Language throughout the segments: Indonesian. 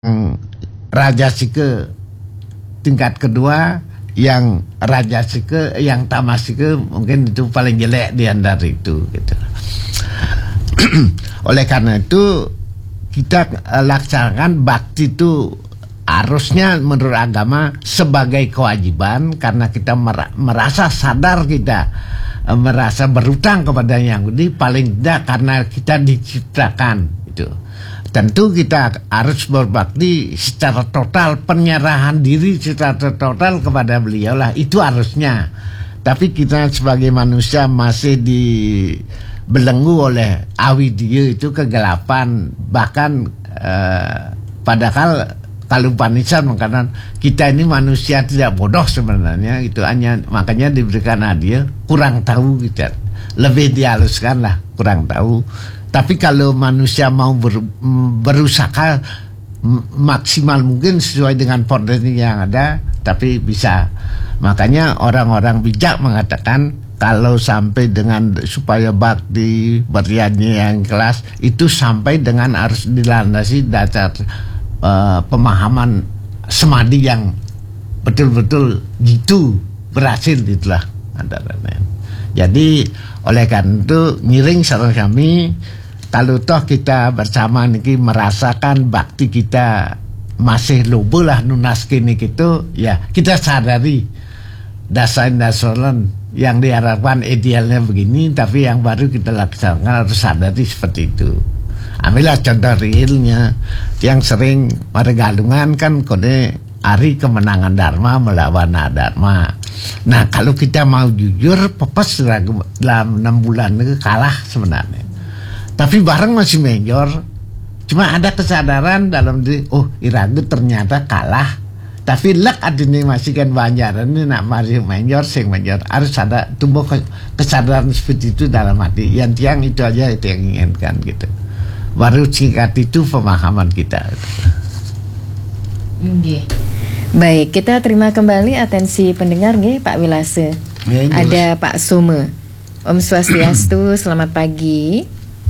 rajasika tingkat kedua, yang rajasika, yang tamasika mungkin itu paling jelek di antara itu gitu. Oleh karena itu kita laksanakan bakti itu harusnya menurut agama sebagai kewajiban, karena kita merasa sadar, kita merasa berutang kepada Yang Udi, paling tidak karena kita diciptakan itu. Tentu kita harus berbakti secara total, penyerahan diri secara total kepada beliau lah, itu harusnya. Tapi kita sebagai manusia masih dibelenggu oleh avidya, itu kegelapan. Bahkan padahal kalau Upanishad mengatakan kita ini manusia tidak bodoh sebenarnya, itu hanya makanya diberikan hadiah kurang tahu, kita lebih dihaluskan lah, kurang tahu. Tapi kalau manusia mau berusaha maksimal mungkin sesuai dengan potensi yang ada, tapi bisa. Makanya orang-orang bijak mengatakan kalau sampai dengan supaya bakti bernyanyi yang kelas itu sampai dengan harus dilandasi dasar pemahaman semadi yang betul-betul gitu berhasil, itulah antaranya. Jadi oleh karena itu ngiring saran kami, kalau toh kita bersama niki merasakan bakti kita masih lobo lah nunaskin itu, ya kita sadari dasar-dasaran yang diharapkan idealnya begini, tapi yang baru kita laksanakan harus sadari seperti itu. Ambillah contoh realnya yang sering pada galungan kan kode hari kemenangan Dharma melawan Dharma. Nah kalau kita mau jujur, pepes dalam 6 bulan itu kalah sebenarnya. Tapi bareng masih menjor. Cuma ada kesadaran dalam diri, oh Iragu ternyata kalah. Tapi lek adine masih kan banjaran ini nak mari menjor, sing menjor. Harus ada tumbuh kesadaran seperti itu dalam hati. Yang tiang itu aja itu yang inginkan gitu. Baru singkat itu pemahaman kita. Baik, kita terima kembali atensi pendengar nih Pak Wilase. Ada Pak Sume. Om Swastiastu, selamat pagi.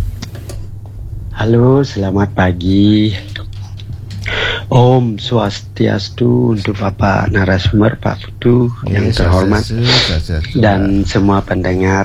Halo, selamat pagi. Om Swastiastu untuk Bapak narasumber, Pak Putu yang terhormat, dan semua pendengar.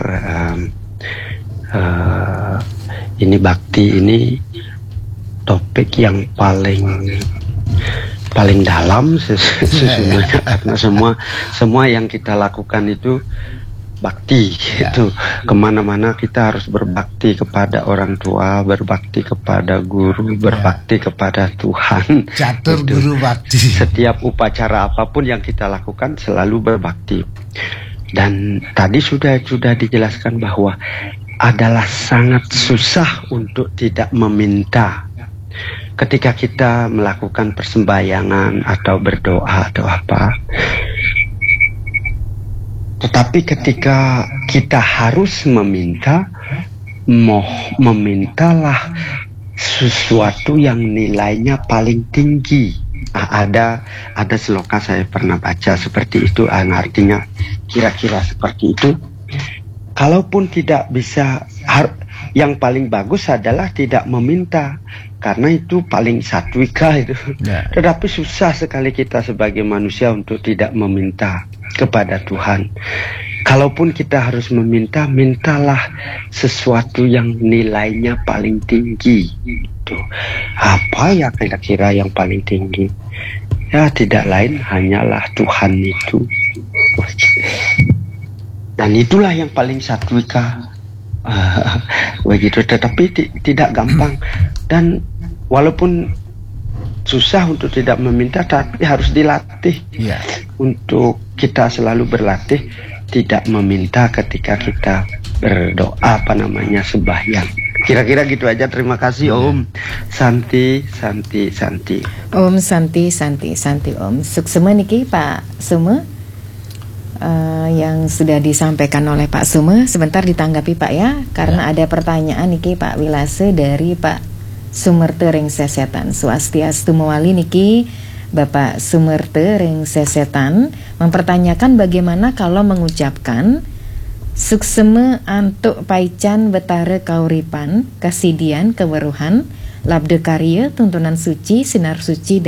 Ini bakti ini topik yang paling dalam sesungguhnya, karena semua yang kita lakukan itu bakti itu. Kemana-mana kita harus berbakti kepada orang tua, berbakti kepada guru, berbakti kepada Tuhan. Catur gitu. Guru bakti. Setiap upacara apapun yang kita lakukan selalu berbakti. Dan tadi sudah dijelaskan bahwa adalah sangat susah untuk tidak meminta ketika kita melakukan persembayangan atau berdoa atau apa. Tetapi ketika kita harus memintalah sesuatu yang nilainya paling tinggi. Ada seloka saya pernah baca seperti itu, artinya kira-kira seperti itu. Kalaupun tidak bisa, yang paling bagus adalah tidak meminta, karena itu paling satwika itu. Tetapi susah sekali kita sebagai manusia untuk tidak meminta kepada Tuhan. Kalaupun kita harus meminta, mintalah sesuatu yang nilainya paling tinggi. Itu apa ya kira-kira yang paling tinggi? Ya tidak lain hanyalah Tuhan itu. Dan itulah yang paling satwika. Begitu, tetapi tidak gampang. Dan walaupun susah untuk tidak meminta, tapi harus dilatih. Untuk kita selalu berlatih tidak meminta ketika kita berdoa, sembahyang. Kira-kira gitu aja. Terima kasih Om. Santi. Om Santi Om. Suksema niki Pak Sume. Yang sudah disampaikan oleh Pak Sume, sebentar ditanggapi Pak ya, karena ada pertanyaan niki Pak Wilase dari Pak Sumerte Ring Sesetan. Swastiastu mewali niki Bapak Sumerte Ring Sesetan mempertanyakan bagaimana kalau mengucapkan sukseme antuk paican betare kauripan kasidian keweruhan Labde Karya, tuntunan suci, sinar suci